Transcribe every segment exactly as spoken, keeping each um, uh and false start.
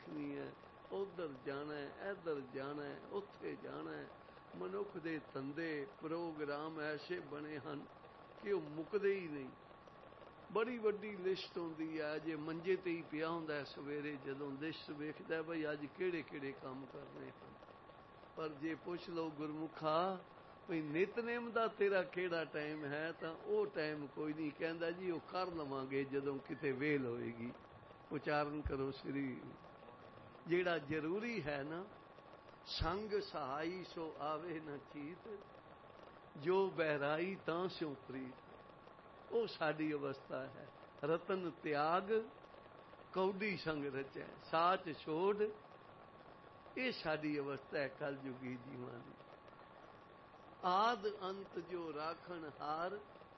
ਵੇਖਣੀ ਹੈ, ਉੱਧਰ ਜਾਣਾ, ਇੱਧਰ ਜਾਣਾ, ਉੱਥੇ ਜਾਣਾ। ਮਨੁੱਖ ਦੇ ਧੰਦੇ ਪ੍ਰੋਗਰਾਮ ਐਸੇ ਬਣੇ ਹਨ ਕਿ ਉਹ ਮੁੱਕਦੇ ਹੀ ਨਹੀਂ। ਬੜੀ ਵੱਡੀ ਲਿਸਟ ਹੁੰਦੀ ਹੈ। ਜੇ ਮੰਜੇ ਤੇ ਹੀ ਪਿਆ ਹੁੰਦਾ ਸਵੇਰੇ, ਜਦੋਂ ਲਿਸਟ ਵੇਖਦਾ ਬਈ ਅੱਜ ਕਿਹੜੇ ਕਿਹੜੇ ਕੰਮ ਕਰਨੇ ਹਨ। ਪਰ ਜੇ ਪੁੱਛ ਲਓ ਗੁਰਮੁਖਾ ਬਈ ਨਿਤਨੇਮ ਦਾ ਤੇਰਾ ਕਿਹੜਾ ਟਾਈਮ ਹੈ, ਤਾਂ ਉਹ ਟਾਈਮ ਕੋਈ ਨਹੀਂ। ਕਹਿੰਦਾ ਜੀ ਉਹ ਕਰ ਲਵਾਂਗੇ ਜਦੋਂ ਕਿਤੇ ਵੇਲ ਹੋਏਗੀ। ਉਚਾਰਨ ਕਰੋ ਸ੍ਰੀ। ਜਿਹੜਾ ਜ਼ਰੂਰੀ ਹੈ ਨਾ, ਸੰਗ ਸਹਾਈ ਸੋ ਆਵੇ ਨਾ ਚੀਤ, ਜੋ ਬਹਿਰਾਈ ਤਾਂ ਸਿਉ ਪ੍ਰੀਤ। ਉਹ ਸਾਡੀ ਅਵਸਥਾ ਹੈ। ਰਤਨ ਤਿਆਗ ਕੌਡੀ ਸੰਗ ਰਚੈ, ਸਾਚ ਛੋੜ। ਇਹ ਸਾਡੀ ਅਵਸਥਾ ਹੈ ਕਲਯੁਗੀ ਜੀਵਾਂ ਦੀ। ਆਦ ਅੰਤ ਜੋ ਰਾਖਣ ਹਾਰ।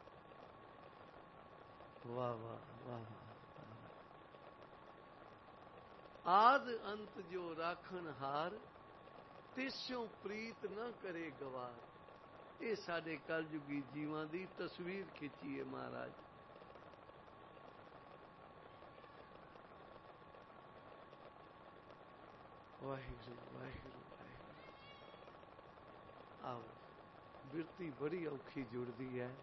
ਵਾਹ ਵਾਹ ਵਾਹ ਵਾਹ। ਆਦ ਅੰਤ ਜੋ ਰਾਖਣ ਹਾਰ, ਤਿਸਿਉ ਪ੍ਰੀਤ ਨਾ ਕਰੇ ਗਵਾਰ। ਇਹ ਸਾਡੇ ਕਲਯੁਗੀ ਜੀਵਾਂ ਦੀ ਤਸਵੀਰ ਖਿੱਚੀ ਹੈ ਮਹਾਰਾਜ। ਵਾਹਿਗੁਰੂ ਵਾਹਿਗੁਰੂ ਵਾਹਿਗੁਰੂ। ਆਓ, ਬਿਰਤੀ ਬੜੀ ਔਖੀ ਜੁੜਦੀ ਹੈ,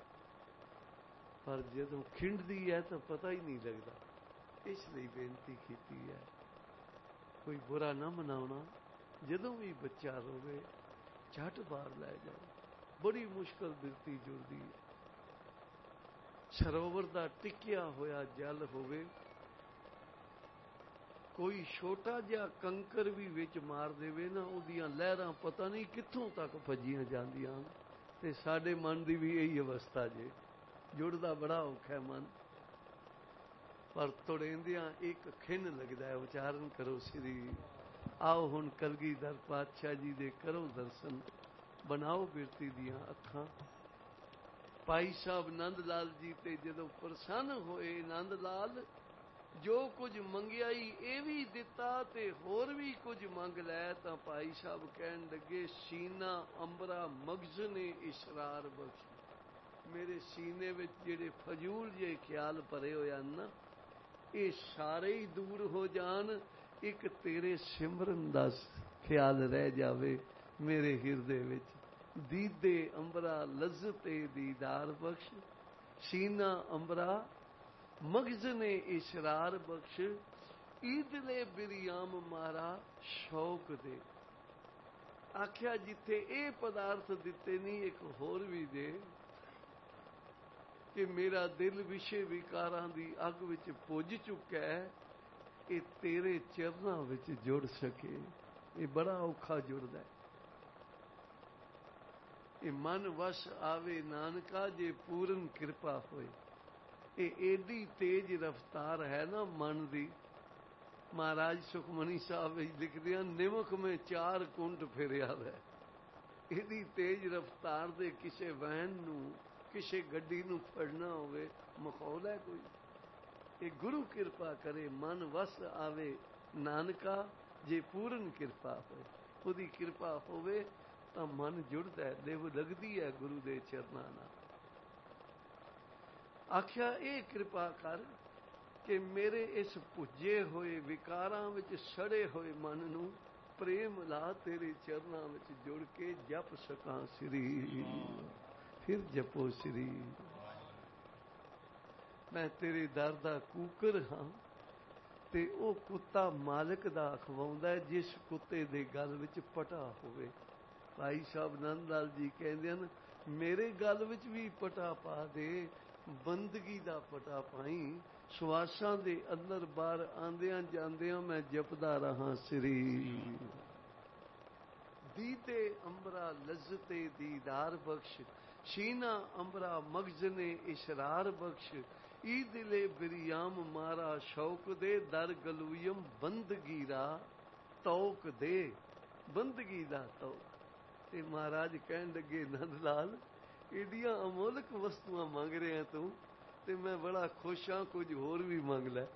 ਪਰ ਜਦੋਂ ਖਿੰਡਦੀ ਹੈ ਤਾਂ ਪਤਾ ਹੀ ਨਹੀਂ ਲੱਗਦਾ। ਇਸ ਲਈ ਬੇਨਤੀ ਕੀਤੀ ਹੈ, ਕੋਈ ਬੁਰਾ ਨਾ ਮਨਾਉਣਾ। ਜਦੋਂ ਵੀ ਬੱਚਾ ਰੋਵੇ ਝੱਟ ਬਾਹਰ ਲੈ ਜਾਓ। ਬੜੀ ਮੁਸ਼ਕਲ ਬਿਰਤੀ ਜੁੜਦੀ ਹੈ। ਸਰੋਵਰ ਦਾ ਟਿਕਿਆ ਹੋਇਆ ਜਲ ਹੋਵੇ, ਕੋਈ ਛੋਟਾ ਜਿਹਾ ਕੰਕਰ ਵੀ ਵਿੱਚ ਮਾਰ ਦੇਵੇ ਨਾ, ਉਹਦੀਆਂ ਲਹਿਰਾਂ ਪਤਾ ਨਹੀਂ ਕਿੱਥੋਂ ਤੱਕ ਭੱਜੀਆਂ ਜਾਂਦੀਆਂ। ਤੇ ਸਾਡੇ ਮਨ ਦੀ ਵੀ ਇਹੀ ਅਵਸਥਾ ਜੇ। ਜੁੜਦਾ ਬੜਾ ਔਖਾ ਮਨ, ਪਰ ਤੁੜੇਂਦਿਆਂ ਇੱਕ ਖਿੰਨ ਲੱਗਦਾ ਹੈ। ਉਚਾਰਨ ਕਰੋ ਸ੍ਰੀ। ਆਓ ਹੁਣ ਕਲਗੀਧਰ ਪਾਤਸ਼ਾਹ ਜੀ ਦੇ ਕਰੋ ਦਰਸ਼ਨ, ਬਣਾਓ ਬਿਰਤੀ ਦੀਆਂ ਅੱਖਾਂ। ਭਾਈ ਸਾਹਿਬ ਨੰਦ ਲਾਲ ਜੀ ਤੇ ਜਦੋਂ ਪ੍ਰਸੰਨ ਹੋਏ, ਨੰਦ ਲਾਲ ਜੋ ਕੁਝ ਮੰਗਿਆ ਹੀ ਇਹ ਵੀ ਦਿੱਤਾ ਤੇ ਹੋਰ ਵੀ ਕੁਝ ਮੰਗ ਲੈ। ਤਾਂ ਭਾਈ ਸਾਹਿਬ ਕਹਿਣ ਲੱਗੇ, ਸੀਨਾ ਅੰਬਰਾ ਮਗਜ਼ ਨੇ ਇਸ਼ਰਾਰ ਬਖਸ਼। ਮੇਰੇ ਸੀਨੇ ਵਿੱਚ ਜਿਹੜੇ ਫਜ਼ੂਲ ਜਿਹੇ ਖਿਆਲ ਭਰੇ ਹੋਏ ਹਨ ਨਾ, ਇਹ ਸਾਰੇ ਹੀ ਦੂਰ ਹੋ ਜਾਣ। ਇੱਕ ਤੇਰੇ ਸਿਮਰਨ ਦਾ ਖਿਆਲ ਰਹਿ ਜਾਵੇ ਮੇਰੇ ਹਿਰਦੇ ਵਿੱਚ। ਦੀਦੇ ਅੰਬਰਾ ਲਜ਼ਤੇ ਦੀਦਾਰ ਬਖਸ਼, ਸੀਨਾ ਅੰਬਰਾ ਮਗਜ਼ ਨੇ ਇਸ਼ਰਾਰ ਬਖਸ਼। ਈਦਲੇ ਬਿਰਿਆਮ ਮਾਰਾ ਸ਼ੌਕ ਦੇ। ਆਖਿਆ ਜਿੱਥੇ ਇਹ ਪਦਾਰਥ ਦਿੱਤੇ ਨਹੀਂ, ਇੱਕ ਹੋਰ ਵੀ ਦੇ ਕਿ ਮੇਰਾ ਦਿਲ ਵਿਸ਼ੇ ਵਿਕਾਰਾਂ ਦੀ ਅੱਗ ਵਿੱਚ ਪੁੱਜ ਚੁੱਕਾ ਹੈ, ਇਹ ਤੇਰੇ ਚਰਨਾਂ ਵਿੱਚ ਜੁੜ ਸਕੇ। ਇਹ ਬੜਾ ਔਖਾ ਜੁੜਦਾ ਹੈ। ਇਹ ਮਨ ਵਸ ਆਵੇ ਨਾਨਕਾ, ਜੇ ਪੂਰਨ ਕਿਰਪਾ ਹੋਏ। ਇਹ ਏਡੀ ਤੇਜ਼ ਰਫ਼ਤਾਰ ਹੈ ਨਾ ਮਨ ਦੀ। ਮਹਾਰਾਜ ਸੁਖਮਨੀ ਸਾਹਿਬ ਵਿੱਚ ਲਿਖਦੇ ਹਨ, ਨਿਮਖ ਮੈਂ ਚਾਰ ਕੁੰਟ ਫਿਰਿਆ ਵੈ। ਇਹਦੀ ਤੇਜ਼ ਰਫ਼ਤਾਰ ਦੇ ਕਿਸੇ ਵਹਿਣ ਨੂੰ, ਕਿਸੇ ਗੱਡੀ ਨੂੰ ਫੜਨਾ ਹੋਵੇ, ਮਖੌਲ ਹੈ ਕੋਈ? ਇਹ ਗੁਰੂ ਕਿਰਪਾ ਕਰੇ, ਮਨ ਵਸ ਆਵੇ ਨਾਨਕਾ, ਜੇ ਪੂਰਨ ਕਿਰਪਾ ਹੋਏ। ਉਹਦੀ ਕਿਰਪਾ ਹੋਵੇ ਤਾਂ ਮਨ ਜੁੜਦਾ, ਲਿਵ ਲੱਗਦੀ ਹੈ ਗੁਰੂ ਦੇ ਚਰਨਾਂ ਨਾਲ। ਆਖਿਆ ਇਹ ਕਿਰਪਾ ਕਰ ਕਿ ਮੇਰੇ ਇਸ ਭੁੱਜੇ ਹੋਏ ਵਿਕਾਰਾਂ ਵਿੱਚ ਸੜੇ ਹੋਏ ਮਨ ਨੂੰ ਪ੍ਰੇਮ ਲਾ ਤੇਰੇ ਚਰਨਾਂ ਵਿੱਚ ਜੁੜ ਕੇ ਜਪ ਸਕਾਂ ਸ੍ਰੀ। ਫਿਰ ਜਪੋ ਸ੍ਰੀ। ਮੈਂ ਤੇਰੇ ਦਰ ਦਾ ਕੂਕਰ ਹਾਂ ਤੇ ਉਹ ਕੁੱਤਾ ਮਾਲਕ ਦਾ ਅਖਵਾਉਂਦਾ ਜਿਸ ਕੁੱਤੇ ਦੇ ਗਲ ਵਿੱਚ ਪਟਾ ਹੋਵੇ। ਭਾਈ ਸਾਹਿਬ ਨੰਦ ਲਾਲ ਜੀ ਕਹਿੰਦੇ ਹਨ, ਮੇਰੇ ਗਲ ਵਿੱਚ ਵੀ ਪਟਾ ਪਾ ਦੇ, ਬੰਦਗੀ ਦਾ ਪਟਾ ਪਾਈ। ਸਵਾਸਾਂ ਦੇ ਅੰਦਰ ਬਾਹਰ ਆਂਦਿਆਂ ਜਾਂਦਿਆਂ ਮੈਂ ਜਪਦਾ ਰਹਾ ਸ੍ਰੀ। ਦੀਦੇ ਅੰਬਰਾ ਲਜ਼ਤੇ ਦੀਦਾਰ ਬਖਸ਼, ਸੀਨਾ ਅੰਬਰਾ ਮਗਜ਼ ਨੇ ਇਸ਼ਰਾਰ ਬਖਸ਼। ਈ ਦਿਲੇ ਬਿਰਿਆਮ ਮਾਰਾ ਸ਼ੌਕ ਦੇ, ਦਰ ਗਲੂਯਮ ਬੰਦਗੀ ਦਾ ਤੌਕ ਦੇ। ਬੰਦਗੀ ਦਾ ਤੌਕ। ਤੇ ਮਹਾਰਾਜ ਕਹਿਣ ਲੱਗੇ, ਨੰਦ ਲਾਲ ਏਡੀਆਂ ਅਮੋਲਕ ਵਸਤੂਆਂ ਮੰਗ ਰਿਹਾ ਤੂੰ, ਤੇ ਮੈਂ ਬੜਾ ਖੁਸ਼ ਹਾਂ, ਕੁਝ ਹੋਰ ਵੀ ਮੰਗ ਲੈ।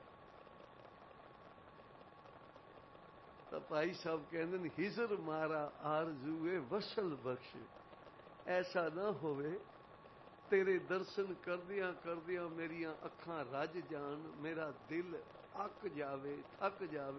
ਤਾਂ ਭਾਈ ਸਾਹਿਬ ਕਹਿੰਦੇ ਨੇ, ਹਿਜ਼ਰ ਮਾਰਾ ਆਰਜ਼ੂਏ ਵਸਲ ਬਖਸ਼। ਐਸਾ ਨਾ ਹੋਵੇ ਤੇਰੇ ਦਰਸ਼ਨ ਕਰਦਿਆਂ ਕਰਦਿਆਂ ਮੇਰੀਆਂ ਅੱਖਾਂ ਰੱਜ ਜਾਣ, ਮੇਰਾ ਦਿਲ ਅੱਕ ਜਾਵੇ, ਥੱਕ ਜਾਵੇ।